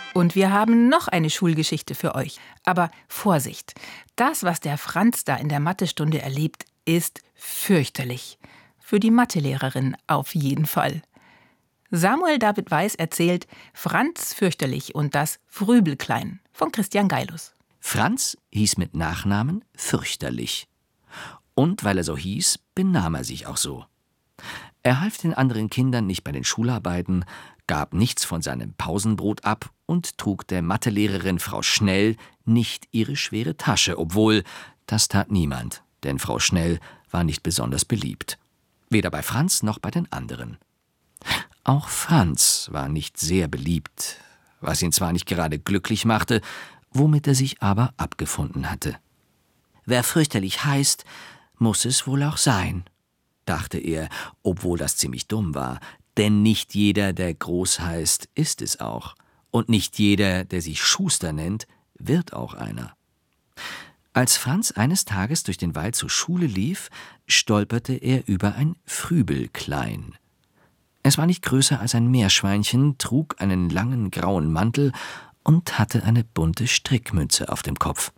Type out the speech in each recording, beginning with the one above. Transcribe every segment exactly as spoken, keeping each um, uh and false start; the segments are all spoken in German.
Und wir haben noch eine Schulgeschichte für euch. Aber Vorsicht, das, was der Franz da in der Mathestunde erlebt, ist fürchterlich. Für die Mathelehrerin auf jeden Fall. Samuel David Weiß erzählt Franz fürchterlich und das Frübelklein von Christian Geilus. Franz hieß mit Nachnamen fürchterlich. Und weil er so hieß, benahm er sich auch so. Er half den anderen Kindern nicht bei den Schularbeiten, gab nichts von seinem Pausenbrot ab und trug der Mathelehrerin Frau Schnell nicht ihre schwere Tasche, obwohl, das tat niemand, denn Frau Schnell war nicht besonders beliebt. Weder bei Franz noch bei den anderen. Auch Franz war nicht sehr beliebt, was ihn zwar nicht gerade glücklich machte, womit er sich aber abgefunden hatte. Wer fürchterlich heißt, muss es wohl auch sein, dachte er, obwohl das ziemlich dumm war, denn nicht jeder, der groß heißt, ist es auch, und nicht jeder, der sich Schuster nennt, wird auch einer. Als Franz eines Tages durch den Wald zur Schule lief, stolperte er über ein Frübelklein. Es war nicht größer als ein Meerschweinchen, trug einen langen grauen Mantel und hatte eine bunte Strickmütze auf dem Kopf.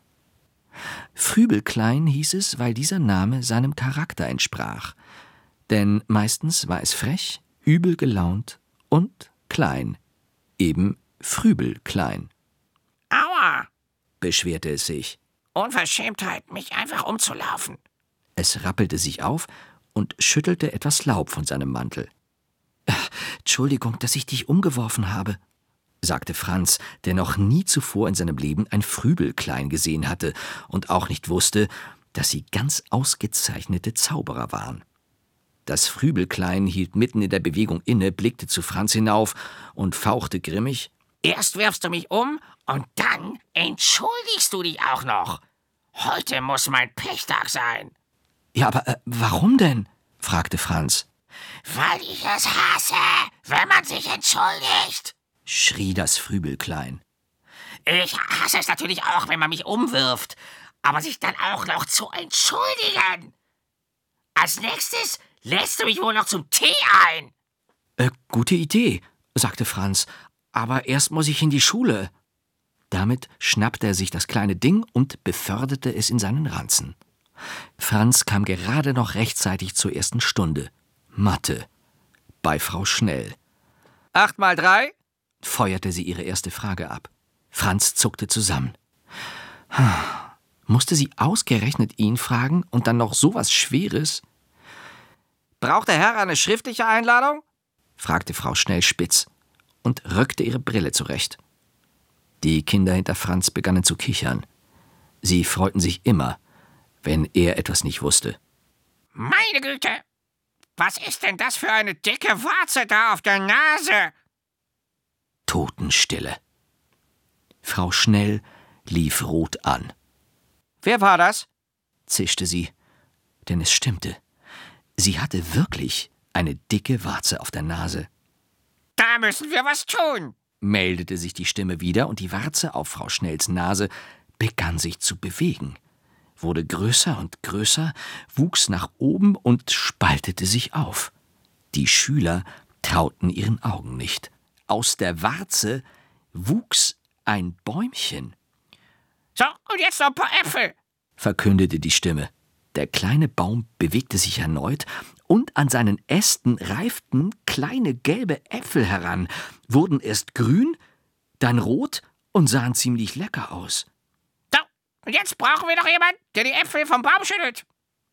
Frübelklein hieß es, weil dieser Name seinem Charakter entsprach. Denn meistens war es frech, übel gelaunt und klein. Eben Frübelklein. Aua, beschwerte es sich. Unverschämtheit, mich einfach umzulaufen. Es rappelte sich auf und schüttelte etwas Laub von seinem Mantel. »Entschuldigung, dass ich dich umgeworfen habe«, sagte Franz, der noch nie zuvor in seinem Leben ein Frübelklein gesehen hatte und auch nicht wusste, dass sie ganz ausgezeichnete Zauberer waren. Das Frübelklein hielt mitten in der Bewegung inne, blickte zu Franz hinauf und fauchte grimmig: »Erst wirfst du mich um und dann entschuldigst du dich auch noch. Heute muss mein Pechtag sein.« »Ja, aber äh, warum denn?« fragte Franz. »Weil ich es hasse, wenn man sich entschuldigt«, schrie das Frübelklein. »Ich hasse es natürlich auch, wenn man mich umwirft, aber sich dann auch noch zu entschuldigen. Als nächstes lädst du mich wohl noch zum Tee ein.« Äh, gute Idee«, sagte Franz, »aber erst muss ich in die Schule.« Damit schnappte er sich das kleine Ding und beförderte es in seinen Ranzen. Franz kam gerade noch rechtzeitig zur ersten Stunde. Mathe. Bei Frau Schnell. Acht mal drei? Feuerte sie ihre erste Frage ab. Franz zuckte zusammen. Musste sie ausgerechnet ihn fragen und dann noch sowas Schweres? Braucht der Herr eine schriftliche Einladung? Fragte Frau Schnell spitz und rückte ihre Brille zurecht. Die Kinder hinter Franz begannen zu kichern. Sie freuten sich immer, wenn er etwas nicht wusste. »Meine Güte, was ist denn das für eine dicke Warze da auf der Nase?« Totenstille. Frau Schnell lief rot an. »Wer war das?« zischte sie, denn es stimmte. Sie hatte wirklich eine dicke Warze auf der Nase. »Da müssen wir was tun«, meldete sich die Stimme wieder, und die Warze auf Frau Schnells Nase begann sich zu bewegen, wurde größer und größer, wuchs nach oben und spaltete sich auf. Die Schüler trauten ihren Augen nicht. Aus der Warze wuchs ein Bäumchen. »So, und jetzt noch ein paar Äpfel«, verkündete die Stimme. Der kleine Baum bewegte sich erneut, und an seinen Ästen reiften kleine gelbe Äpfel heran, wurden erst grün, dann rot und sahen ziemlich lecker aus. »So, und jetzt brauchen wir noch jemanden, der die Äpfel vom Baum schüttelt«,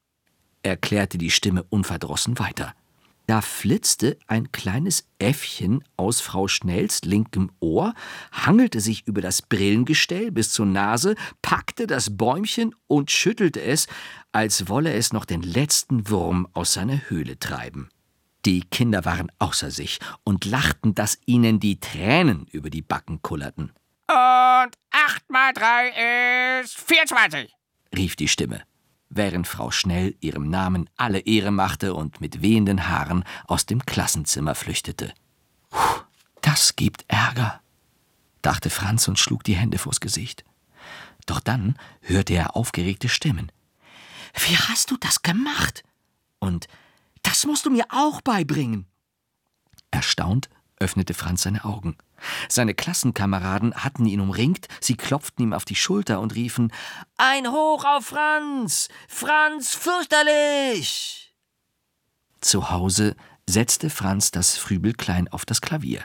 erklärte die Stimme unverdrossen weiter. Da flitzte ein kleines Äffchen aus Frau Schnells linkem Ohr, hangelte sich über das Brillengestell bis zur Nase, packte das Bäumchen und schüttelte es, als wolle es noch den letzten Wurm aus seiner Höhle treiben. Die Kinder waren außer sich und lachten, dass ihnen die Tränen über die Backen kullerten. »Und acht mal drei ist vierundzwanzig«, rief die Stimme, während Frau Schnell ihrem Namen alle Ehre machte und mit wehenden Haaren aus dem Klassenzimmer flüchtete. Puh, das gibt Ärger, dachte Franz und schlug die Hände vors Gesicht. Doch dann hörte er aufgeregte Stimmen. »Wie hast du das gemacht?« und »Das musst du mir auch beibringen.« Erstaunt öffnete Franz seine Augen. Seine Klassenkameraden hatten ihn umringt, sie klopften ihm auf die Schulter und riefen: »Ein Hoch auf Franz! Franz fürchterlich!« Zu Hause setzte Franz das Frübelklein auf das Klavier.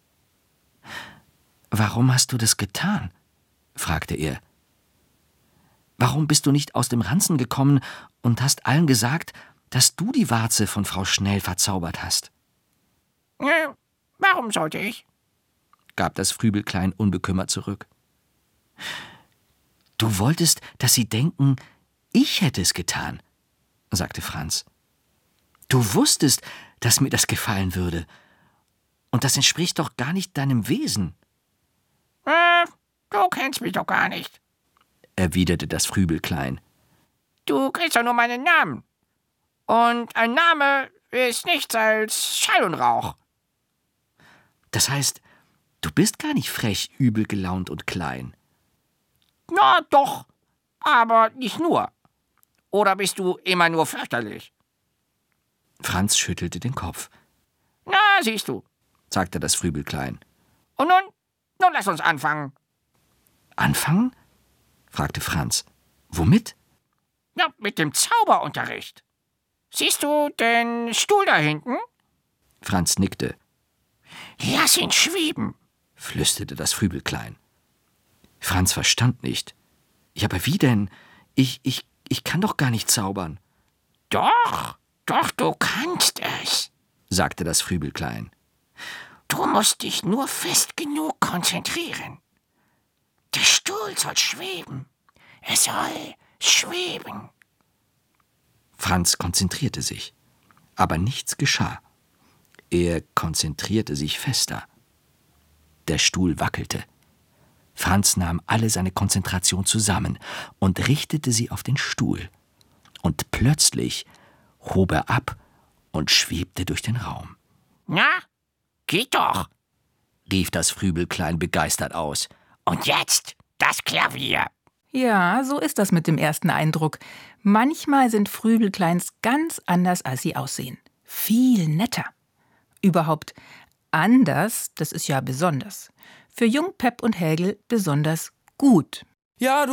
»Warum hast du das getan?« fragte er. »Warum bist du nicht aus dem Ranzen gekommen und hast allen gesagt, dass du die Warze von Frau Schnell verzaubert hast?« Äh, warum sollte ich? gab das Frübelklein unbekümmert zurück. »Du wolltest, dass sie denken, ich hätte es getan«, sagte Franz. »Du wusstest, dass mir das gefallen würde. Und das entspricht doch gar nicht deinem Wesen.« Äh, du kennst mich doch gar nicht. erwiderte das Frübelklein. Du kennst doch nur meinen Namen. Und ein Name ist nichts als Schall und Rauch. »Das heißt, du bist gar nicht frech, übel gelaunt und klein.« Na doch, aber nicht nur. Oder bist du immer nur fürchterlich? Franz schüttelte den Kopf. Na, siehst du, sagte das Frübelklein. Und nun, nun lass uns anfangen. »Anfangen?« fragte Franz. »Womit?« Ja, mit dem Zauberunterricht. Siehst du den Stuhl da hinten? Franz nickte. Lass ihn schweben, flüsterte das Frübelklein. Franz verstand nicht. »Ja, aber wie denn? Ich, ich, ich kann doch gar nicht zaubern.« Doch, doch, du kannst es, sagte das Frübelklein. Du musst dich nur fest genug konzentrieren. Der Stuhl soll schweben. Er soll schweben. Franz konzentrierte sich, aber nichts geschah. Er konzentrierte sich fester. Der Stuhl wackelte. Franz nahm alle seine Konzentration zusammen und richtete sie auf den Stuhl. Und plötzlich hob er ab und schwebte durch den Raum. Na, geht doch, rief das Frübelklein begeistert aus. Und jetzt das Klavier. Ja, so ist das mit dem ersten Eindruck. Manchmal sind Frübelkleins ganz anders, als sie aussehen. Viel netter. Überhaupt anders, das ist ja besonders. Für Jung, Pep und Helgel besonders gut. Ja,